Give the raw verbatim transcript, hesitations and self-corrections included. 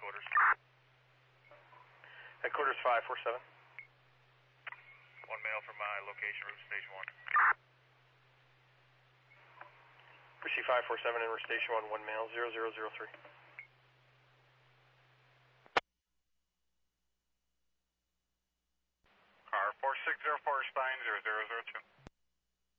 headquarters. Headquarters five four seven. One male from my location, route station one. Receive five four seven in route station one, one male, zero zero zero three. Car four six zero four, spine zero zero zero two.